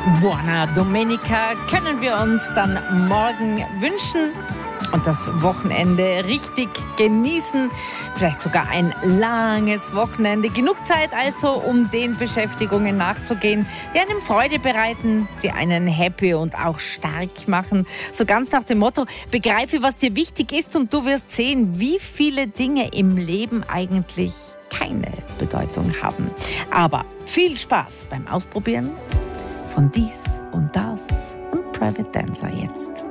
Buona Domenica können wir uns dann morgen wünschen und das Wochenende richtig genießen. Vielleicht sogar ein langes Wochenende. Genug Zeit also, um den Beschäftigungen nachzugehen, die einem Freude bereiten, die einen happy und auch stark machen. So ganz nach dem Motto, begreife, was dir wichtig ist und du wirst sehen, wie viele Dinge im Leben eigentlich keine Bedeutung haben. Aber viel Spaß beim Ausprobieren von dies und das und Private Dancer jetzt.